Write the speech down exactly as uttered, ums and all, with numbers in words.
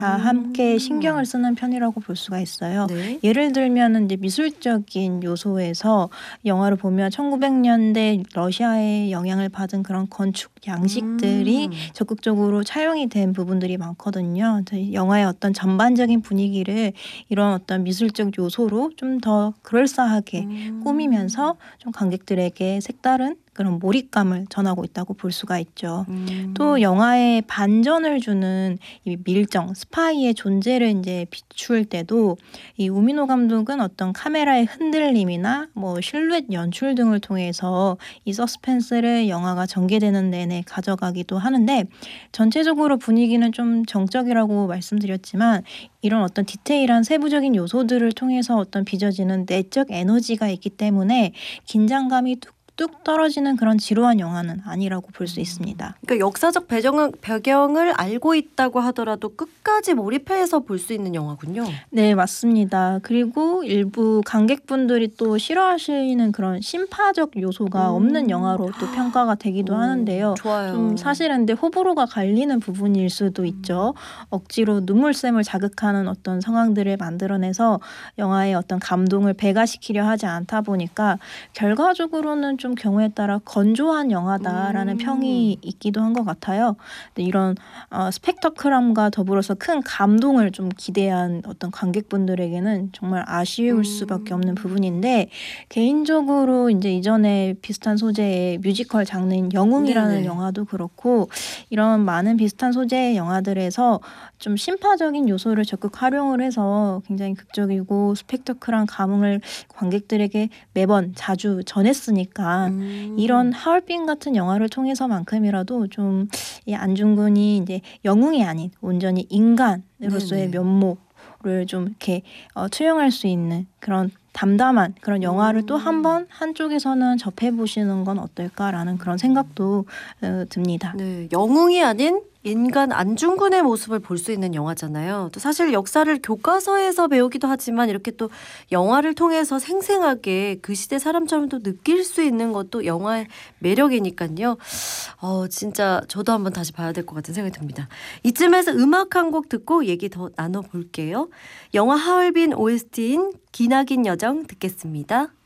다 함께 신경을 쓰는 편이라고 볼 수가 있어요. 네. 예를 들면 이제 미술적인 요소에서 영화를 보면 천구백 년대 러시아의 영향을 받은 그런 건축 양식들이 음. 적극적으로 차용이 된 부분들이 많거든요. 영화의 어떤 전반적인 분위기를 이런 어떤 미술적 요소로 좀 더 그럴싸하게 음. 꾸미면서 좀 관객들에게 색다른 그런 몰입감을 전하고 있다고 볼 수가 있죠. 음. 또 영화에 반전을 주는 이 밀정, 스파이의 존재를 이제 비출 때도 이 우미노 감독은 어떤 카메라의 흔들림이나 뭐 실루엣 연출 등을 통해서 이 서스펜스를 영화가 전개되는 내내 가져가기도 하는데, 전체적으로 분위기는 좀 정적이라고 말씀드렸지만 이런 어떤 디테일한 세부적인 요소들을 통해서 어떤 빚어지는 내적 에너지가 있기 때문에 긴장감이 뚝뚝 떨어지는 그런 지루한 영화는 아니라고 볼 수 있습니다. 그러니까 역사적 배경을, 배경을 알고 있다고 하더라도 끝까지 몰입해서 볼 수 있는 영화군요. 네, 맞습니다. 그리고 일부 관객분들이 또 싫어하시는 그런 심파적 요소가 음. 없는 영화로 또 평가가 되기도 오, 하는데요. 좋아요. 좀 사실은 근데 호불호가 갈리는 부분일 수도 있죠. 억지로 눈물샘을 자극하는 어떤 상황들을 만들어내서 영화의 어떤 감동을 배가시키려 하지 않다 보니까 결과적으로는 좀 경우에 따라 건조한 영화다라는 음. 평이 있기도 한 것 같아요. 근데 이런 어, 스펙터클함과 더불어서 큰 감동을 좀 기대한 어떤 관객분들에게는 정말 아쉬울 음. 수밖에 없는 부분인데, 개인적으로 이제 이전에 비슷한 소재의 뮤지컬 장르인 영웅이라는 네네. 영화도 그렇고 이런 많은 비슷한 소재의 영화들에서 좀 심파적인 요소를 적극 활용을 해서 굉장히 극적이고 스펙터클한 감흥을 관객들에게 매번 자주 전했으니까 음. 이런 하얼빈 같은 영화를 통해서만큼이라도 좀 이 안중근이 이제 영웅이 아닌 온전히 인간으로서의 네네. 면모를 좀 이렇게 어, 투영할 수 있는 그런 담담한 그런 영화를 음. 또 한 번 한쪽에서는 접해보시는 건 어떨까라는 그런 생각도 어, 듭니다. 네, 영웅이 아닌 인간 안중근의 모습을 볼 수 있는 영화잖아요. 또 사실 역사를 교과서에서 배우기도 하지만 이렇게 또 영화를 통해서 생생하게 그 시대 사람처럼 또 느낄 수 있는 것도 영화의 매력이니까요. 어, 진짜 저도 한번 다시 봐야 될 것 같은 생각이 듭니다. 이쯤에서 음악 한 곡 듣고 얘기 더 나눠볼게요. 영화 하얼빈 오에스티인 기나긴 여정 듣겠습니다.